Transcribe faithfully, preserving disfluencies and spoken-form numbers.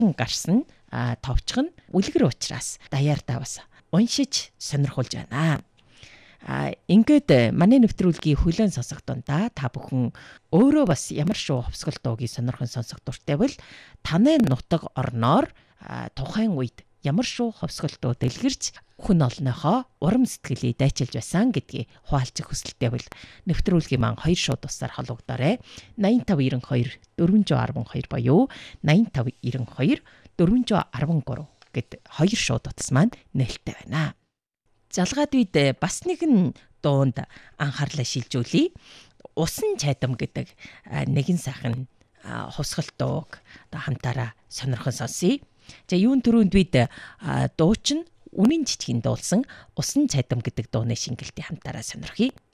гарсан товчхон үлгэр учраас даяартаа бас уншиж сонирхолж байна. А ингээд манай нэвтрүүлгийн хүлээн сонсох дундаа та бүхэн өөрөө бас ямар шүү хувьсгал дуугийн сонирхон сонсох дуртай бол таны нутаг орноор тухайн үед ямар шүү хувьсгал дуу дэлгэрч хүн олныхоо урам сэтгэлийг дайчилж байсан гэдгийг хуваалцах хүсэлтэй бол нэвтрүүлгийн маань хоёр шууд тусаар холбогдоорой. найман тав найман хоёр дөрвөн один хоёр боёу найман тав найман хоёр дөрвөн один три гэд хоёр шууд утас маань нээлттэй байна. Залгаад үед бас нэгэн дуунд анхаарлаа шилжүүлье. Усан чайдам гэдэг нэгэн сайхан хувьсгал дууг хамтаараа сонирхон сонсъё. За юун түрүүнд бид дуучин үнэн жижигэн дуулсан усан чайдам гэдэг дууны шингэлтийг хамтаараа сонирхъя.